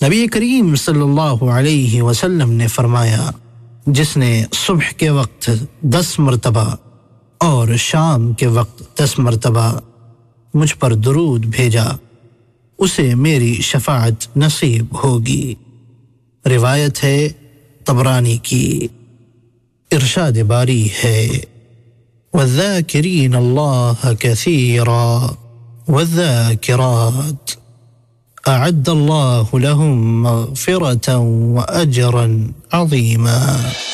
नबी करीम सल्लल्लाहु अलैहि वसल्लम ने फरमाया, जिसने सुबह के वक्त 10 मरतबा और शाम के वक्त 10 मरतबा मुझ पर दुरूद भेजा, उसे मेरी शफाअत नसीब होगी। रिवायत है तबरानी की। इरशाद बारी है, वज़्ज़ाकिरीन अल्लाह कसीरा वज़्ज़ाकिरात अअद्दल्लाहु लहुम मग़फ़िरतन व अजरन अज़ीमा।